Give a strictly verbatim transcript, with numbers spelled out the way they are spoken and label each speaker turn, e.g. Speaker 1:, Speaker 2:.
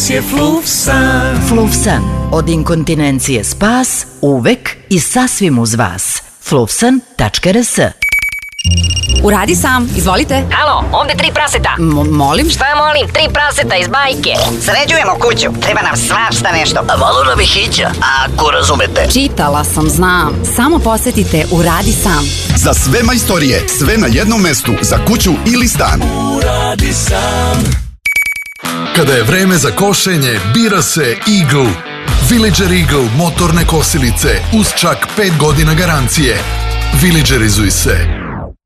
Speaker 1: Plus je Flufsan.
Speaker 2: Flufsan, od inkontinencije spas, uvek i sasvim uz vas. flufsan tačka r s.
Speaker 3: Uradi sam, izvolite.
Speaker 4: Alo, ovde tri praseta.
Speaker 3: M- molim?
Speaker 4: Šta molim? Tri praseta iz bajke.
Speaker 5: Sređujemo kuću, treba nam svašta nešto.
Speaker 6: A malo nam je hića, ako razumete.
Speaker 3: Čitala sam, znam. Samo posetite Uradi sam.
Speaker 7: Za sve majstorije, sve na jednom mestu, za kuću ili stan.
Speaker 1: Uradi sam.
Speaker 8: Kada je vreme za košenje, bira se Eagle. Villager Eagle motorne kosilice uz čak pet godina garancije. Villagerizuj se.